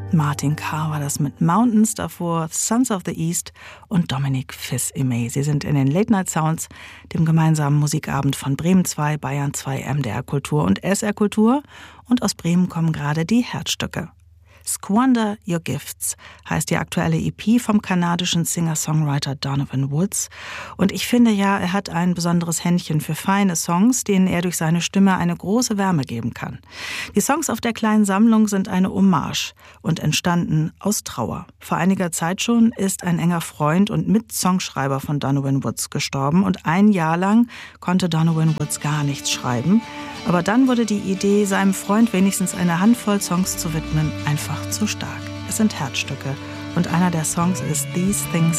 Martin Carr war das mit Mountains, davor Sons of the East und Dominic Fils-Aimé. Sie sind in den Late Night Sounds, dem gemeinsamen Musikabend von Bremen 2, Bayern 2, MDR Kultur und SR Kultur. Und aus Bremen kommen gerade die Herzstücke. Squander Your Gifts heißt die aktuelle EP vom kanadischen Singer-Songwriter Donovan Woods. Und ich finde ja, er hat ein besonderes Händchen für feine Songs, denen er durch seine Stimme eine große Wärme geben kann. Die Songs auf der kleinen Sammlung sind eine Hommage und entstanden aus Trauer. Vor einiger Zeit schon ist ein enger Freund und Mitsongschreiber von Donovan Woods gestorben und ein Jahr lang konnte Donovan Woods gar nichts schreiben. Aber dann wurde die Idee, seinem Freund wenigstens eine Handvoll Songs zu widmen, einfach zu stark. Es sind Herzstücke und einer der Songs ist These Things